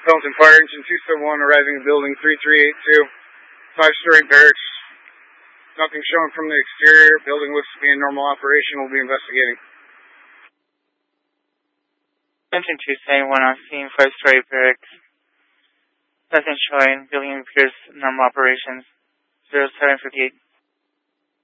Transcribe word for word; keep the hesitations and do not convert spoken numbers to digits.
Pelton Fire Engine two seven one arriving at building three three eight two. Five-story barracks. Nothing showing from the exterior. Building looks to be in normal operation. We'll be investigating. Pelton two seven one on scene, five-story barracks. Nothing showing. Building appears normal operations. zero seven fifty-eight.